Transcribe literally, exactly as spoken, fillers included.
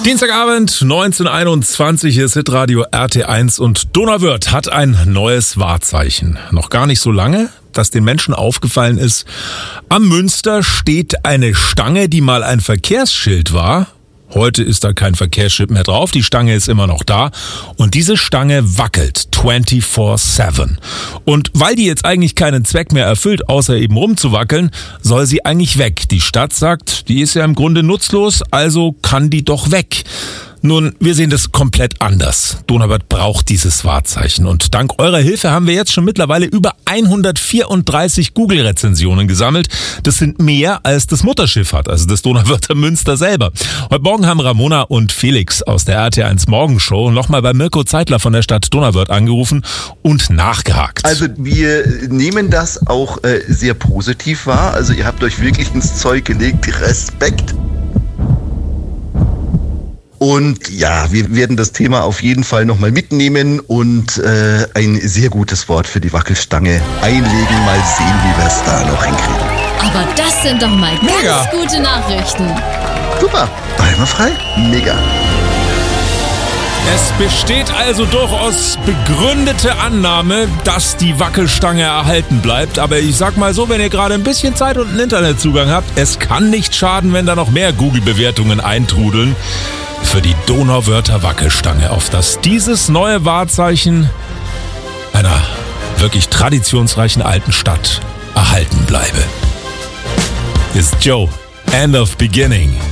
Dienstagabend, neunzehn Uhr einundzwanzig, hier ist Hitradio R T eins und Donauwörth hat ein neues Wahrzeichen. Noch gar nicht so lange, dass den Menschen aufgefallen ist. Am Münster steht eine Stange, die mal ein Verkehrsschild war. Heute ist da kein Verkehrsschild mehr drauf, die Stange ist immer noch da und diese Stange wackelt vierundzwanzig sieben. Und weil die jetzt eigentlich keinen Zweck mehr erfüllt, außer eben rumzuwackeln, soll sie eigentlich weg. Die Stadt sagt, die ist ja im Grunde nutzlos, also kann die doch weg. Nun, wir sehen das komplett anders. Donauwörth braucht dieses Wahrzeichen und dank eurer Hilfe haben wir jetzt schon mittlerweile über hundertvierunddreißig Google-Rezensionen gesammelt. Das sind mehr als das Mutterschiff hat, also das Donauwörther Münster selber. Heute Morgen haben Ramona und Felix aus der R T eins Morgenshow nochmal bei Mirko Zeitler von der Stadt Donauwörth angerufen und nachgehakt. Also wir nehmen das auch äh, sehr positiv wahr. Also ihr habt euch wirklich ins Zeug gelegt. Respekt. Und ja, wir werden das Thema auf jeden Fall nochmal mitnehmen und äh, ein sehr gutes Wort für die Wackelstange einlegen. Mal sehen, wie wir es da noch hinkriegen. Aber das sind doch mal Mega. ganz gute Nachrichten. Super, einwandfrei, mega. Es besteht also durchaus begründete Annahme, dass die Wackelstange erhalten bleibt. Aber ich sag mal so, wenn ihr gerade ein bisschen Zeit und einen Internetzugang habt, es kann nicht schaden, wenn da noch mehr Google-Bewertungen eintrudeln für die Donauwörther Wackelstange, auf dass dieses neue Wahrzeichen einer wirklich traditionsreichen alten Stadt erhalten bleibe. Ist Joe, End of Beginning.